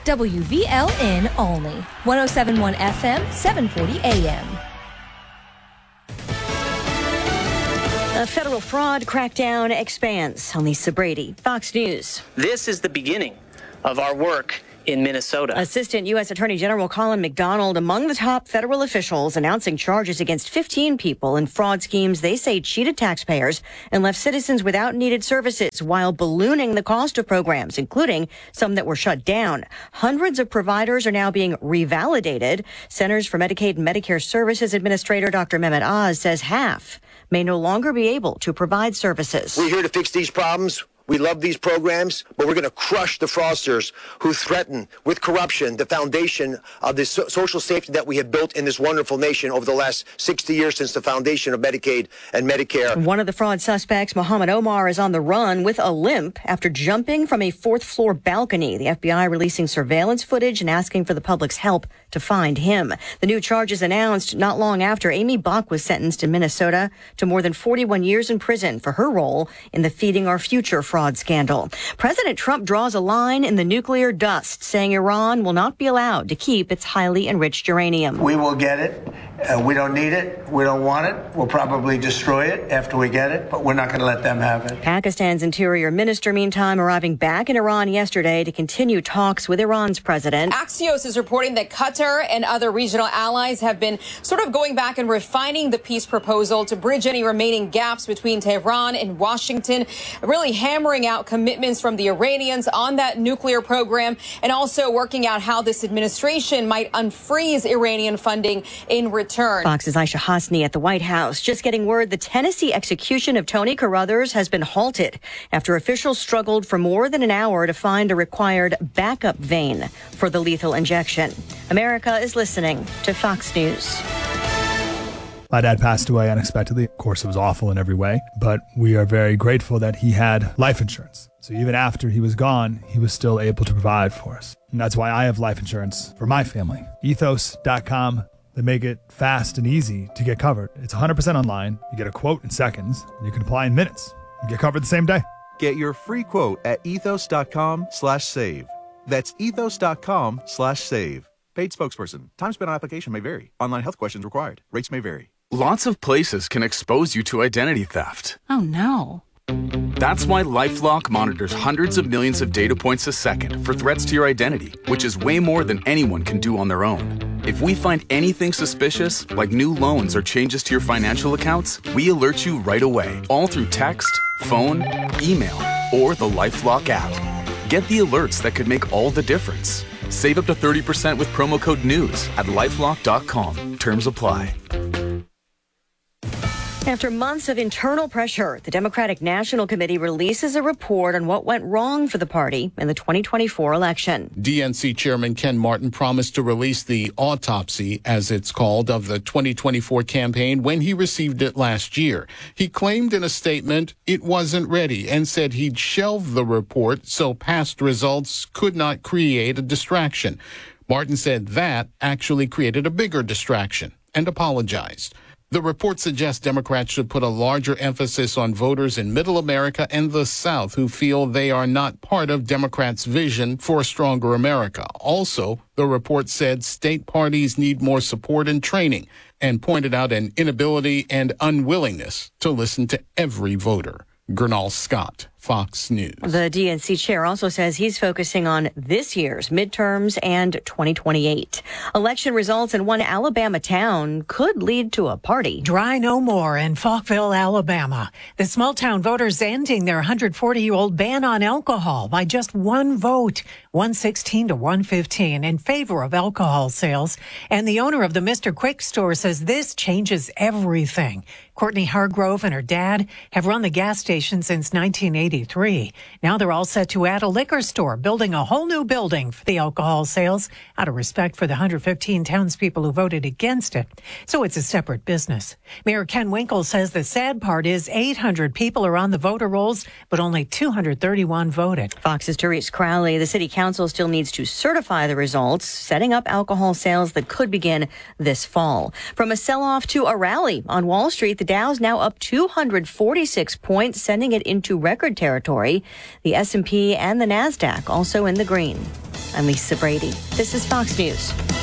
WVLN Olney, 107.1 FM, 740 AM. A federal fraud crackdown expands on Lisa Brady, Fox News. This is the beginning of our work in Minnesota. Assistant U.S. Attorney General Colin McDonald among the top federal officials announcing charges against 15 people in fraud schemes they say cheated taxpayers and left citizens without needed services while ballooning the cost of programs, including some that were shut down. Hundreds of providers are now being revalidated. Centers for Medicaid and Medicare Services Administrator Dr. Mehmet Oz says half may no longer be able to provide services. We're here to fix these problems. We love these programs, but we're going to crush the fraudsters who threaten with corruption the foundation of the social safety that we have built in this wonderful nation over the last 60 years since the foundation of Medicaid and Medicare. One of the fraud suspects, Mohammed Omar, is on the run with a limp after jumping from a fourth-floor balcony. The FBI releasing surveillance footage and asking for the public's help to find him. The new charges announced not long after Amy Bach was sentenced in Minnesota to more than 41 years in prison for her role in the Feeding Our Future fraud scandal. President Trump draws a line in the nuclear dust, saying Iran will not be allowed to keep its highly enriched uranium. We will get it. We don't need it. We don't want it. We'll probably destroy it after we get it, but we're not going to let them have it. Pakistan's interior minister, meantime, arriving back in Iran yesterday to continue talks with Iran's president. Axios is reporting that Qatar and other regional allies have been sort of going back and refining the peace proposal to bridge any remaining gaps between Tehran and Washington, really hammering out commitments from the Iranians on that nuclear program and also working out how this administration might unfreeze Iranian funding in return. Fox's Aisha Hasni at the White House just getting word the Tennessee execution of Tony Carruthers has been halted after officials struggled for more than an hour to find a required backup vein for the lethal injection. America is listening to Fox News. My dad passed away unexpectedly. Of course, it was awful in every way, but we are very grateful that he had life insurance. So even after he was gone, he was still able to provide for us. And that's why I have life insurance for my family. Ethos.com. They make it fast and easy to get covered. It's 100% online. You get a quote in seconds, and you can apply in minutes. You get covered the same day. Get your free quote at ethos.com/save. That's ethos.com/save. Paid spokesperson. Time spent on application may vary. Online health questions required. Rates may vary. Lots of places can expose you to identity theft. Oh, no. That's why LifeLock monitors hundreds of millions of data points a second for threats to your identity, which is way more than anyone can do on their own. If we find anything suspicious, like new loans or changes to your financial accounts, we alert you right away, all through text, phone, email, or the LifeLock app. Get the alerts that could make all the difference. Save up to 30% with promo code NEWS at LifeLock.com. Terms apply. After months of internal pressure, the Democratic National Committee releases a report on what went wrong for the party in the 2024 election. DNC Chairman Ken Martin promised to release the autopsy, as it's called, of the 2024 campaign when he received it last year. He claimed in a statement it wasn't ready and said he'd shelve the report so past results could not create a distraction. Martin said that actually created a bigger distraction and apologized. The report suggests Democrats should put a larger emphasis on voters in Middle America and the South who feel they are not part of Democrats' vision for a stronger America. Also, the report said state parties need more support and training and pointed out an inability and unwillingness to listen to every voter. Gernal Scott, Fox News. The DNC chair also says he's focusing on this year's midterms and 2028. Election results in one Alabama town could lead to a party. Dry no more in Falkville, Alabama. The small town voters ending their 140-year-old ban on alcohol by just one vote, 116 to 115 in favor of alcohol sales. And the owner of the Mr. Quick store says this changes everything. Courtney Hargrove and her dad have run the gas station since 1983. Now they're all set to add a liquor store, building a whole new building for the alcohol sales out of respect for the 115 townspeople who voted against it. So it's a separate business. Mayor Ken Winkle says the sad part is 800 people are on the voter rolls, but only 231 voted. Fox's Therese Crowley. The city council still needs to certify the results, setting up alcohol sales that could begin this fall. From a sell-off to a rally on Wall Street, the Dow's now up 246 points, sending it into record territory. The S&P and the NASDAQ also in the green. I'm Lisa Brady. This is Fox News.